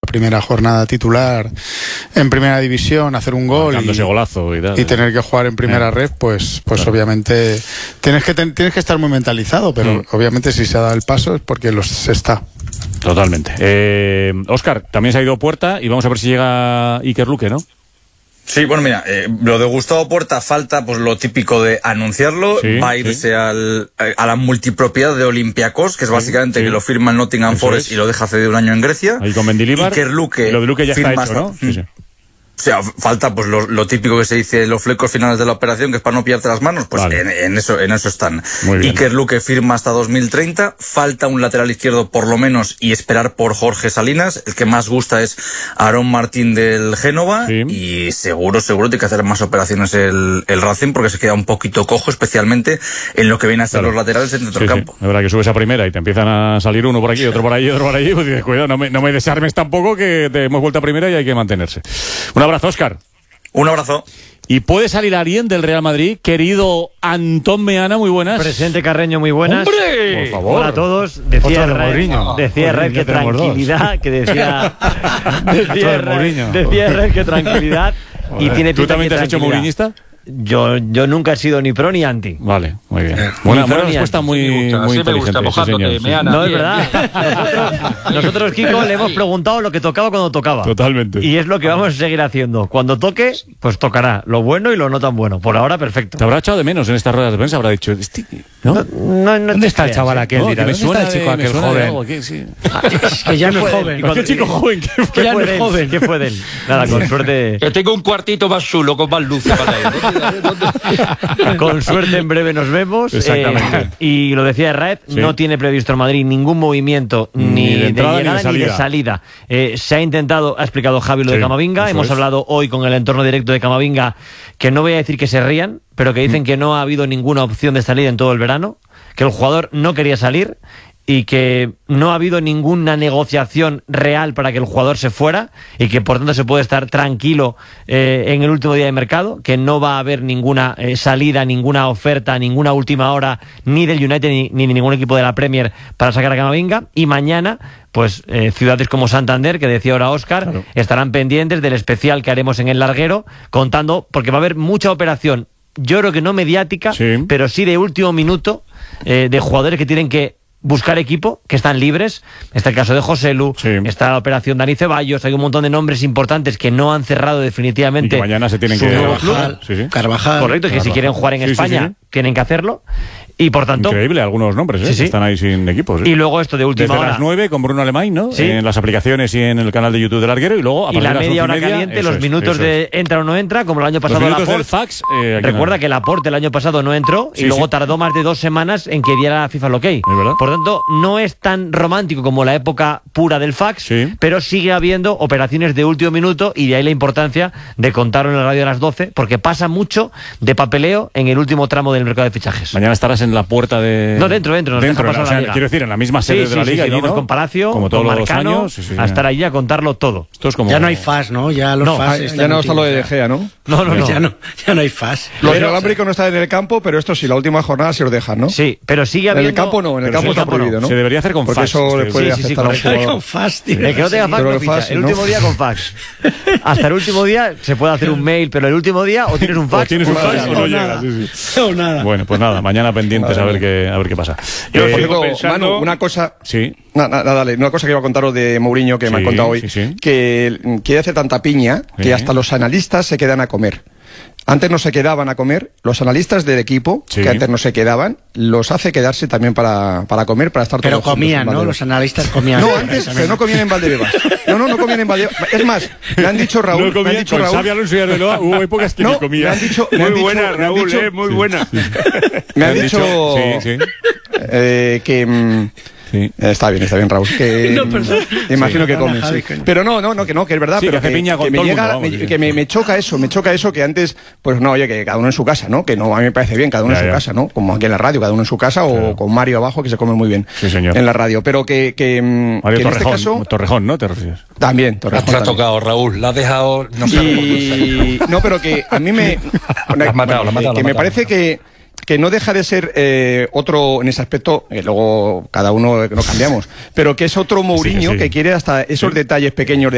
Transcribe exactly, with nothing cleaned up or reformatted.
primera jornada titular en primera división, hacer un gol y, ese golazo y, tal, y tener que jugar en primera eh. red, pues, pues claro. obviamente tienes que, ten, tienes que estar muy mentalizado, pero mm. obviamente si se ha dado el paso es porque los, se está. Totalmente. Eh, Óscar, también se ha ido Puerta y vamos a ver si llega Iker Luque, ¿no? Sí, bueno, mira, eh, lo de Gustavo Puerta falta pues lo típico de anunciarlo, sí, va a irse sí. al, a la multipropiedad de Olympiacos, que es básicamente sí, sí. que lo firma el Nottingham Eso Forest es. y lo deja ceder un año en Grecia. Ahí con Mendilibar. Iker Luque, y lo de Luque ya está hecho, ¿no? Sí, sí. O sea, falta pues lo, lo típico que se dice los flecos finales de la operación, que es para no pillarte las manos, pues vale. en, en eso en eso están. Iker Luque firma hasta dos mil treinta, falta un lateral izquierdo por lo menos y esperar por Jorge Salinas, el que más gusta es Aarón Martín del Génova sí. y seguro, seguro tiene que hacer más operaciones el, el Racing porque se queda un poquito cojo, especialmente en lo que viene a ser claro. los laterales dentro del sí, campo. Sí. La verdad que subes a primera y te empiezan a salir uno por aquí, otro por ahí, otro por allí, pues dices, cuidado, no me, no me desarmes tampoco que te hemos vuelto a primera y hay que mantenerse. Un abrazo, Óscar. Un abrazo. Y puede salir alguien del Real Madrid, querido Antón Meana, muy buenas. Presente Carreño, muy buenas. ¡Hombre! Por favor. Hola a todos. Decía Red, decía Red que tranquilidad, que decía decía Red, decía Red que tranquilidad y tiene ¿Tú también te has hecho mourinhista? Yo, yo nunca he sido ni pro ni anti. Vale, muy bien. Eh, buena buena respuesta muy, sí muy inteligente. Sí, señor. No, es verdad. Nosotros, nosotros, Kiko, le hemos preguntado lo que tocaba cuando tocaba. Totalmente. Y es lo que vamos a seguir haciendo. Cuando toque, pues tocará lo bueno y lo no tan bueno. Por ahora, perfecto. Te habrá echado de menos en estas ruedas de prensa, habrá dicho, ¿no? no, no, no ¿Dónde está el chaval aquel? No, dirá, me suena el chico de, aquel joven. Algo, ¿qué? Sí. Es que ya no es joven. ¿Qué chico joven? ¿Qué fue, ya no es joven? ¿Qué fue de él? Nada, con suerte. Que tengo un cuartito más chulo con más luz para él. Con suerte en breve nos vemos. Exactamente. Eh, y lo decía Raed, sí. no tiene previsto en Madrid ningún movimiento ni, ni de, entrada, de llegada ni de salida. Ni de salida. Eh, se ha intentado, ha explicado Javi lo sí, de Camavinga. Hemos es. hablado hoy con el entorno directo de Camavinga, que no voy a decir que se rían, pero que dicen mm. que no ha habido ninguna opción de salida en todo el verano, que el jugador no quería salir y que no ha habido ninguna negociación real para que el jugador se fuera y que por tanto se puede estar tranquilo eh, en el último día de mercado, que no va a haber ninguna eh, salida, ninguna oferta, ninguna última hora ni del United ni, ni ningún equipo de la Premier para sacar a Camavinga. Y mañana pues eh, ciudades como Santander, que decía ahora Óscar, claro. estarán pendientes del especial que haremos en el larguero, contando, porque va a haber mucha operación, yo creo que no mediática, sí. pero sí de último minuto, eh, de jugadores que tienen que buscar equipo, que están libres. Está el caso de Joselu, sí. está la operación Dani Ceballos, hay un montón de nombres importantes que no han cerrado definitivamente. Y que mañana se tienen que Carvajal, sí, sí. Carvajal. Correcto, que Carvajal. si quieren jugar en sí, España sí, sí. tienen que hacerlo. Y por tanto... Increíble algunos nombres, ¿eh? Sí, sí. Están ahí sin equipos. ¿eh? Y luego esto de última Desde hora. Desde las nueve con Bruno Alemán, ¿no? Sí. En las aplicaciones y en el canal de YouTube del Larguero. Y luego a y la media hora media, caliente, los es, minutos de entra o no entra, como el año pasado los Laporte. Del fax, eh, Recuerda no. que Laporte el año pasado no entró sí, y luego sí. tardó más de dos semanas en que diera FIFA el ok. Por tanto, no es tan romántico como la época pura del fax, sí. pero sigue habiendo operaciones de último minuto y de ahí la importancia de contarlo en la radio a las doce, porque pasa mucho de papeleo en el último tramo del mercado de fichajes. Mañana estarás en la puerta de... No, dentro, dentro. Nos dentro, deja pasar o sea, la liga. Quiero decir, en la misma sede sí, de la sí, liga. Sí, sí, allí, vamos ¿no? con Palacio, como todos con los Marcano, años. Sí, sí, a estar allí a contarlo todo. Esto es como... Ya no hay F A S, ¿no? Ya los no, F A S ya no está lo de De Gea, ¿no? No, no, no. Ya no, ya no hay F A S. Los inalámbricos no están en el campo, pero esto sí, la última jornada se los dejan, ¿no? Sí, pero sigue habiendo... En el campo no, en el campo está prohibido, ¿no? Se debería hacer con Porque fax. eso le puede afectar a un jugador. Con fax, tío. El que no tenga fax, no ficha. El último día con fax. Hasta el último día se puede hacer un mail, pero el último día o tienes un fax o tienes un fax o no llega. O nada. Bueno, pues nada, mañana pendientes a ver qué a ver qué pasa. Yo eh, digo, pensando... Manu, una cosa. Sí. Nada, nada, dale, una cosa que iba a contaros de Mourinho que sí, me han contado hoy, sí, sí. que quiere hacer tanta piña que sí. hasta los analistas se quedan a comer. Antes no se quedaban a comer, los analistas del equipo, sí. que antes no se quedaban, los hace quedarse también para, para comer, para estar pero todos comían, ¿no? Los analistas comían. No, antes, pero no comían en Valdebebas. No, no, no comían en Valdebebas. Es más, me han dicho Raúl, no comía, me han dicho Raúl. Xavi Alonso y Arbeloa, hubo épocas que no, ni comía. Me han dicho, me muy han dicho, buena, Raúl, dicho, eh, muy sí, buena. Sí. Me han dicho, sí, sí. Eh, que... Mm, Sí. Está bien, está bien, Raúl. Que, no, perdón. Imagino sí, que comes. Sí. Pero no, no, no, que no, que es verdad. Sí, pero que, que, piña con que me llega, mundo, vamos, me, que me, me choca eso, me choca eso que antes, pues no, oye, que cada uno en su casa, ¿no? Que no, a mí me parece bien, cada uno ya, en su ya. casa, ¿no? Como aquí en la radio, cada uno en su casa claro. o con Mario abajo, que se come muy bien. Sí, señor. En la radio. Pero que, que, Mario que en Torrejón, este caso. Torrejón, ¿no? Te refieres. También, Torrejón. La has tocado, Raúl, la has dejado. No sé y... No, pero que a mí me. la has matado, la has matado. Que me parece que. que no deja de ser eh, otro en ese aspecto, que luego cada uno no cambiamos, pero que es otro Mourinho sí, sí. que quiere hasta esos sí. detalles pequeños de